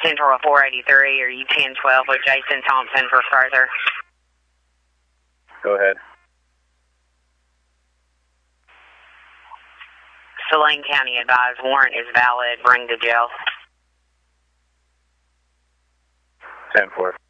Central 483, or U1012 with Jason Thompson for further. Go ahead. Saline County advised warrant is valid. Bring to jail. 10-4.